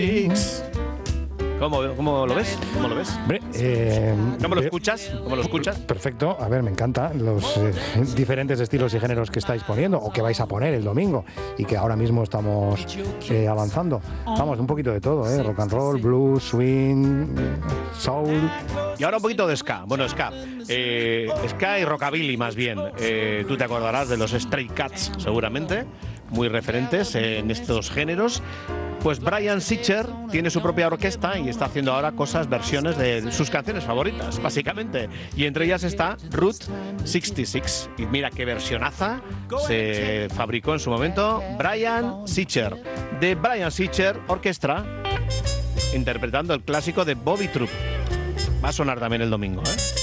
X. ¿Cómo lo ves? ¿Cómo lo ves? Hombre, ¿Cómo lo escuchas? ¿Cómo lo escuchas? Perfecto. A ver, me encantan los diferentes estilos y géneros que estáis poniendo o que vais a poner el domingo y que ahora mismo estamos avanzando. Vamos, un poquito de todo, rock and roll, blues, swing, soul. Y ahora un poquito de ska. Bueno, ska. Ska y rockabilly más bien. Tú te acordarás de los Stray Cats, seguramente, muy referentes en estos géneros. Pues Brian Setzer tiene su propia orquesta y está haciendo ahora versiones de sus canciones favoritas, básicamente. Y entre ellas está Route 66. Y mira qué versionaza se fabricó en su momento Brian Setzer. De Brian Setzer Orchestra, interpretando el clásico de Bobby Troup. Va a sonar también el domingo, ¿eh?